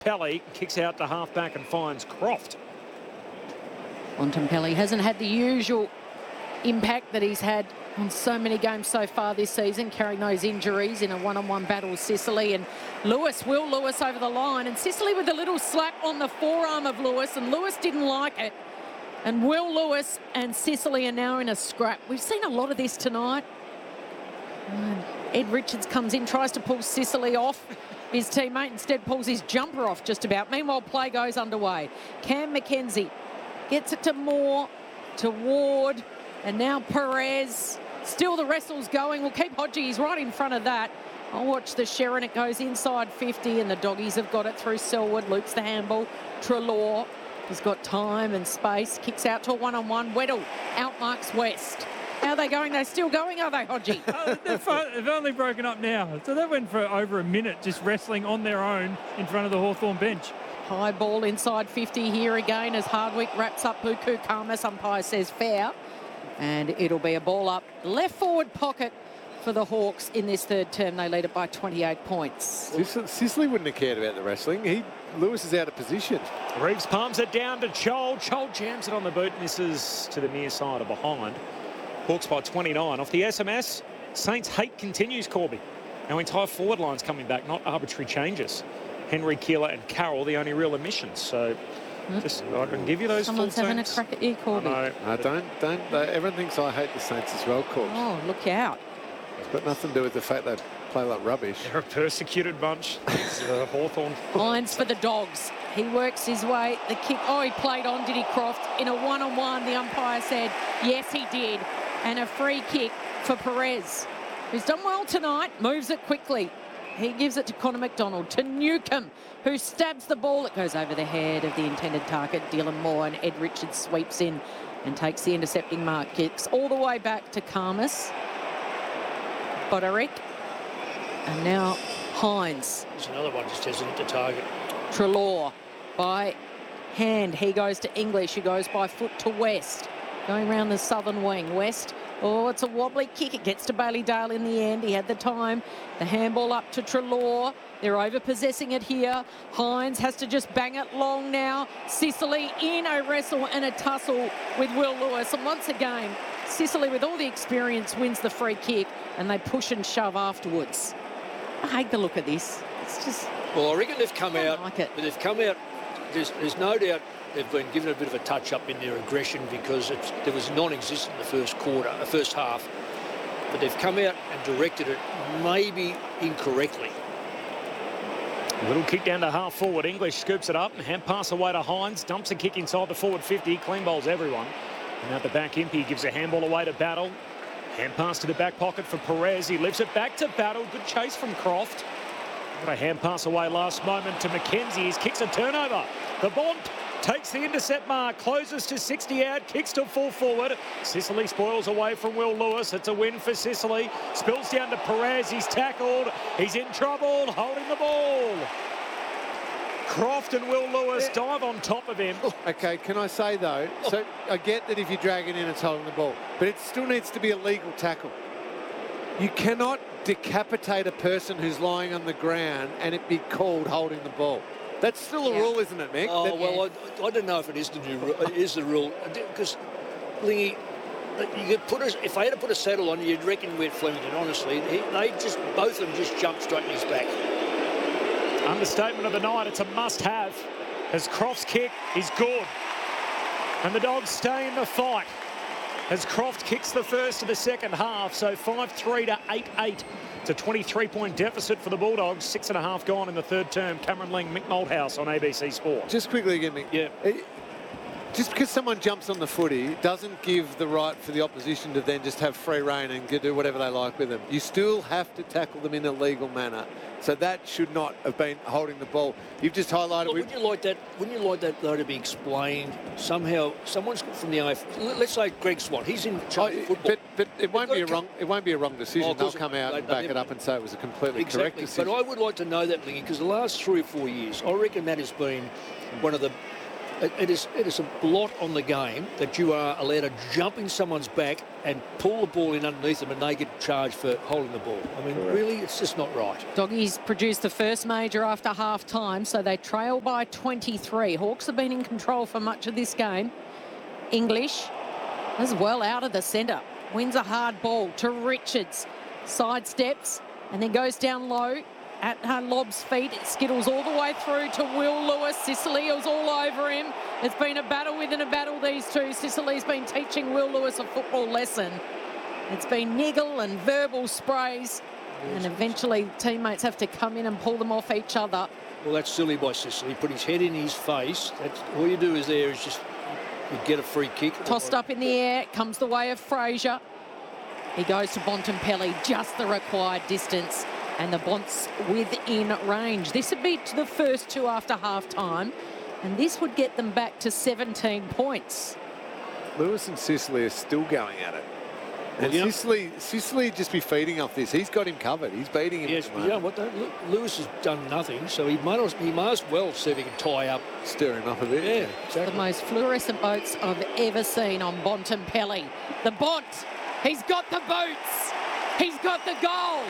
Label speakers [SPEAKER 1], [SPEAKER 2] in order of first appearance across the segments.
[SPEAKER 1] Pelly kicks out to half-back and finds Croft.
[SPEAKER 2] Bontempelli hasn't had the usual impact that he's had on so many games so far this season, carrying those injuries in a one-on-one battle with Sicily. And Will Lewis over the line, and Sicily with a little slap on the forearm of Lewis, and Lewis didn't like it. And Will Lewis and Sicily are now in a scrap. We've seen a lot of this tonight. Ed Richards comes in, tries to pull Sicily off his teammate, instead pulls his jumper off just about. Meanwhile, play goes underway. Cam McKenzie gets it to Moore, to Ward, and now Perez. Still the wrestle's going. We'll keep Hodgie. He's right in front of that. I'll watch the Sharon. It goes inside 50, and the doggies have got it through Selwood. Loops the handball. Treloar has got time and space. Kicks out to a one-on-one. Weddle outmarks West. How are they going? They're still going, are they, Hodgie?
[SPEAKER 3] They've only broken up now. So they went for over a minute just wrestling on their own in front of the Hawthorn bench.
[SPEAKER 2] High ball inside 50 here again as Hardwick wraps up Buku Khamis. Umpire says fair. And it'll be a ball up left forward pocket for the Hawks in this third term. They lead it by 28 points.
[SPEAKER 4] Sicily wouldn't have cared about the wrestling. Lewis is out of position.
[SPEAKER 1] Reeves palms it down to Chol. Chol jams it on the boot, misses to the near side or behind. Hawks by 29. Off the SMS, Saints hate continues, Corby. Our entire forward line's coming back, not arbitrary changes. Henry, Keeler and Carroll, the only real omissions. So just, I can give you those
[SPEAKER 2] Someone's
[SPEAKER 1] full
[SPEAKER 2] having
[SPEAKER 1] teams.
[SPEAKER 2] a crack at you, Corby.
[SPEAKER 4] No, don't. Everyone thinks I hate the Saints as well, Corby.
[SPEAKER 2] Oh, look out.
[SPEAKER 4] It's got nothing to do with the fact they play like rubbish.
[SPEAKER 1] They're a persecuted bunch. It's Hawthorn.
[SPEAKER 2] Lines for the Dogs. He works his way. The kick. Oh, he played on, did he, Croft? In a one-on-one, the umpire said, yes, he did. And a free kick for Perez, who's done well tonight, moves it quickly. He gives it to Connor McDonald, to Newcomb, who stabs the ball. It goes over the head of the intended target, Dylan Moore, and Ed Richards sweeps in and takes the intercepting mark. Kicks all the way back to Khamis, Boderick, and now Hines.
[SPEAKER 5] There's another one just hasn't hit the target.
[SPEAKER 2] Treloar by hand. He goes to English, who goes by foot to West. Going round the southern wing. West, oh, it's a wobbly kick. It gets to Bailey Dale in the end. He had the time. The handball up to Treloar. They're over-possessing it here. Hines has to just bang it long now. Sicily in a wrestle and a tussle with Will Lewis. And once again, Sicily, with all the experience, wins the free kick, and they push and shove afterwards. I hate the look of this. It's just...
[SPEAKER 5] Well, I reckon they've come out,
[SPEAKER 2] like it.
[SPEAKER 5] but they've come out, there's no doubt they've been given a bit of a touch-up in their aggression because there was non-existent in the first half. But they've come out and directed it maybe incorrectly.
[SPEAKER 1] A little kick down to half forward. English scoops it up. Hand pass away to Hines. Dumps a kick inside the forward 50. Clean bowls everyone. And at the back, Impey gives a handball away to Battle. Hand pass to the back pocket for Perez. He lifts it back to Battle. Good chase from Croft. Got a hand pass away last moment to McKenzie. His kicks a turnover. The Bont takes the intercept mark, closes to 60 out, kicks to full forward. Sicily spoils away from Will Lewis. It's a win for Sicily. Spills down to Perez. He's tackled. He's in trouble, holding the ball. Croft and Will Lewis dive on top of him.
[SPEAKER 4] Okay, can I say, though, so I get that if you drag it in, it's holding the ball, but it still needs to be a legal tackle. You cannot decapitate a person who's lying on the ground and it be called holding the ball. That's still a rule, isn't it, Mick?
[SPEAKER 5] Oh, well, I don't know if it is the new rule. It is the rule. Because, Lingy, you could put if they had to put a saddle on, you'd reckon we're Flemington, honestly. Both of them just jumped straight in his back.
[SPEAKER 1] Understatement of the night. It's a must-have as Croft's kick is good. And the Dogs stay in the fight as Croft kicks the first of the second half. So 5-3 to 8-8. It's a 23-point deficit for the Bulldogs. 6.5 gone in the third term. Cameron Ling, Mick Malthouse on ABC Sport.
[SPEAKER 4] Just quickly again, Mick.
[SPEAKER 1] Yeah.
[SPEAKER 4] Just because someone jumps on the footy doesn't give the right for the opposition to then just have free rein and do whatever they like with them. You still have to tackle them in a legal manner. So that should not have been holding the ball. You've just highlighted...
[SPEAKER 5] Well, wouldn't you like that, though, to be explained somehow? Someone's from the AF... Let's say Greg Swan. He's in charge of football.
[SPEAKER 4] But it won't be a wrong decision. They'll come out and back it up and say it was a completely correct decision.
[SPEAKER 5] But I would like to know that, Lingy, because the last 3 or 4 years, I reckon that has been one of the it is a blot on the game that you are allowed to jump in someone's back and pull the ball in underneath them and they get charged for holding the ball. I mean, really, it's just not right.
[SPEAKER 2] Doggies produced the first major after half-time, so they trail by 23. Hawks have been in control for much of this game. English as well out of the centre. Wins a hard ball to Richards. Sidesteps and then goes down low at Lobb's feet. It skittles all the way through to Will Lewis. Sicily was all over him. It's been a battle within a battle, these two. Sicily's been teaching Will Lewis a football lesson. It's been niggle and verbal sprays, and eventually teammates have to come in and pull them off each other.
[SPEAKER 5] Well, that's silly by Sicily. Put his head in his face. That's all you do is just you get a free kick.
[SPEAKER 2] Tossed up in the air, comes the way of Fraser. He goes to Bontempelli, just the required distance. And the Bonts within range. This would be to the first two after half-time, and this would get them back to 17 points.
[SPEAKER 4] Lewis and Sicily are still going at it. And Sicily just be feeding off this. He's got him covered. He's beating him.
[SPEAKER 5] Yes, but you know what? Lewis has done nothing, so he might as well see if he can tie up.
[SPEAKER 4] Stir him up a bit.
[SPEAKER 5] Yeah, exactly.
[SPEAKER 2] The most fluorescent boats I've ever seen on Bontempelli. The Bont, he's got the boots. He's got the goal.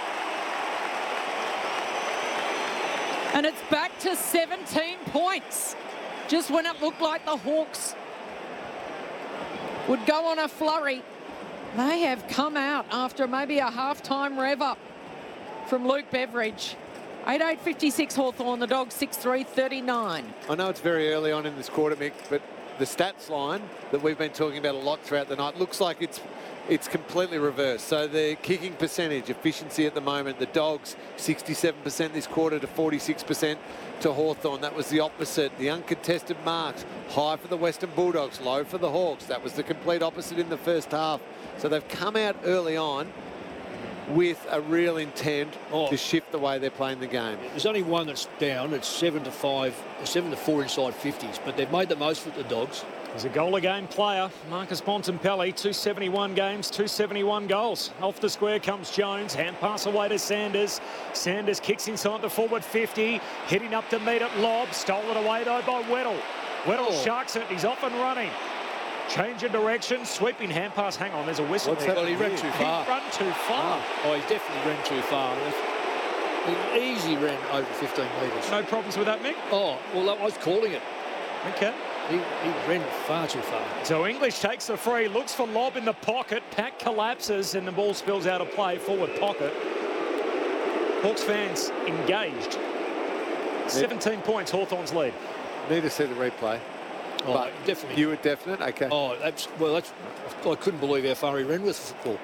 [SPEAKER 2] And it's back to 17 points. Just when it looked like the Hawks would go on a flurry, they have come out after maybe a half-time rev up from Luke Beveridge. 8-8-56 Hawthorn, the Dogs 6-3-39.
[SPEAKER 4] I know it's very early on in this quarter, Mick, but the stats line that we've been talking about a lot throughout the night looks like it's completely reversed. So the kicking percentage, efficiency at the moment, the Dogs 67% this quarter to 46% to Hawthorn. That was the opposite. The uncontested marks, high for the Western Bulldogs, low for the Hawks. That was the complete opposite in the first half. So they've come out early on with a real intent to shift the way they're playing the game.
[SPEAKER 5] There's only one that's down. It's 7-4 inside 50s, but they've made the most of the Dogs.
[SPEAKER 1] He's a goal-a-game player, Marcus Bontempelli, 271 games, 271 goals. Off the square comes Jones, hand pass away to Sanders. Sanders kicks inside the forward 50, hitting up to meet at Lobb, stolen away though by Weddle. Weddle sharks it, he's off and running. Change of direction, sweeping hand pass. Hang on, there's a whistle.
[SPEAKER 5] Well, he ran too far.
[SPEAKER 1] He ran too far.
[SPEAKER 5] Oh, he definitely ran too far. He easily ran over 15 metres.
[SPEAKER 1] No problems with that, Mick?
[SPEAKER 5] Oh, well, I was calling it.
[SPEAKER 1] Okay.
[SPEAKER 5] He ran far too far.
[SPEAKER 1] So English takes the free, looks for Lobb in the pocket. Pack collapses and the ball spills out of play, forward pocket. Hawks fans engaged. 17 points, Hawthorn's lead.
[SPEAKER 4] Need to see the replay.
[SPEAKER 5] Oh,
[SPEAKER 4] but
[SPEAKER 5] definitely.
[SPEAKER 4] You were definite? Okay.
[SPEAKER 5] Oh, I couldn't believe how far he ran with football.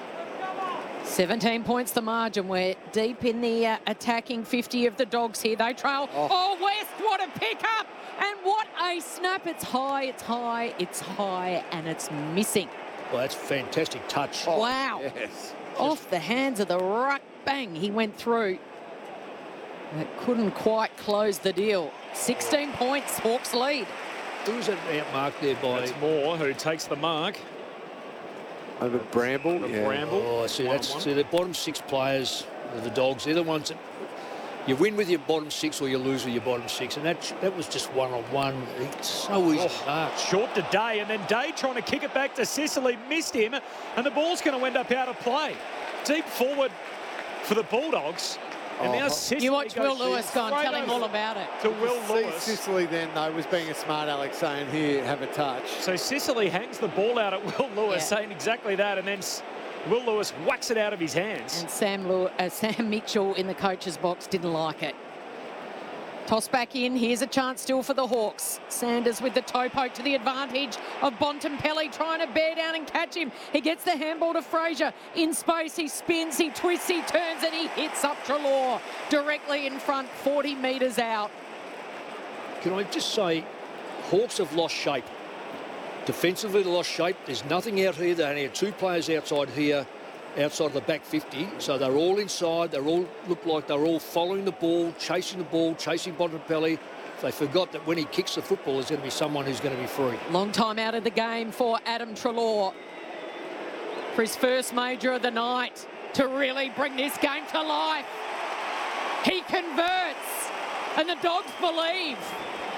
[SPEAKER 2] 17 points the margin. We're deep in the attacking 50 of the Dogs here. They trail. Oh, West, what a pick-up! And what a snap. It's high, it's high, it's high, and it's missing.
[SPEAKER 5] Well, that's a fantastic touch.
[SPEAKER 2] Oh, wow.
[SPEAKER 4] Yes.
[SPEAKER 2] Off the hands of the ruck. Bang, he went through. That couldn't quite close the deal. 16 points, Hawks lead.
[SPEAKER 5] Who was that outmarked there by?
[SPEAKER 1] It's Moore who takes the mark.
[SPEAKER 4] Over Bramble.
[SPEAKER 1] Bramble.
[SPEAKER 5] Oh, see, the bottom six players of the Dogs. They're the ones that you win with your bottom six or you lose with your bottom six. And that was just one-on-one. It's so easy to mark.
[SPEAKER 1] Short to Day, and then Day trying to kick it back to Sicily, missed him, and the ball's going to end up out of play. Deep forward for the Bulldogs. And now Sicily
[SPEAKER 2] You watch Will
[SPEAKER 1] goes
[SPEAKER 2] Lewis go and tell him all about it.
[SPEAKER 1] to Will Lewis.
[SPEAKER 4] Sicily then, though, was being a smart Alex, saying, here, have a touch.
[SPEAKER 1] So Sicily hangs the ball out at Will Lewis, saying exactly that, and then Will Lewis whacks it out of his hands.
[SPEAKER 2] And Sam Mitchell in the coach's box didn't like it. Toss back in. Here's a chance still for the Hawks. Sanders with the toe poke to the advantage of Bontempelli trying to bear down and catch him. He gets the handball to Fraser. In space, he spins, he twists, he turns, and he hits up Treloar directly in front, 40 metres out.
[SPEAKER 5] Can I just say, Hawks have lost shape. Defensively, they lost shape. There's nothing out here. They only had two players outside here, outside the back 50. So they're all inside. They all look like they're all following the ball, chasing Bontempelli. They forgot that when he kicks the football, there's going to be someone who's going to be free.
[SPEAKER 2] Long time out of the game for Adam Treloar. For his first major of the night to really bring this game to life. He converts, and the Dogs believe.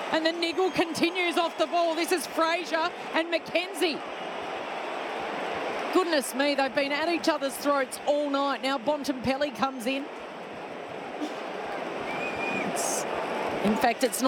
[SPEAKER 2] And the niggle continues off the ball. This is Fraser and McKenzie. Goodness me, they've been at each other's throats all night. Now Bontempelli comes in. In fact, it's not